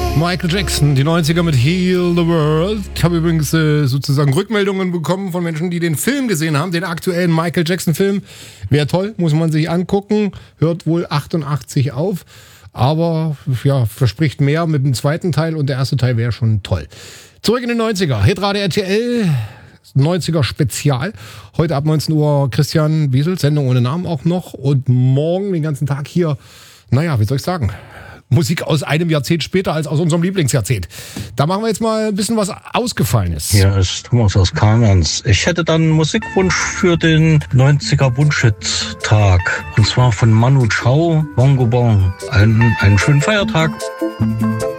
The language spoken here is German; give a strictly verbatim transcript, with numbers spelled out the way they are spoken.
Michael Jackson, die neunziger mit Heal the World. Ich habe übrigens äh, sozusagen Rückmeldungen bekommen von Menschen, die den Film gesehen haben, den aktuellen Michael Jackson-Film. Wäre toll, muss man sich angucken. Hört wohl achtundachtzig auf, aber ja, verspricht mehr mit dem zweiten Teil und der erste Teil wäre schon toll. Zurück in den neunziger. Hitradio R T L, neunziger Spezial. Heute ab neunzehn Uhr Christian Wiesel, Sendung ohne Namen auch noch. Und morgen den ganzen Tag hier, naja, wie soll ich sagen, Musik aus einem Jahrzehnt später als aus unserem Lieblingsjahrzehnt. Da machen wir jetzt mal ein bisschen was Ausgefallenes. Hier ist Thomas aus Kamenz. Ich hätte dann einen Musikwunsch für den neunziger Bullshit-Tag. Und zwar von Manu Chao, Bongo Bong. Einen, einen schönen Feiertag.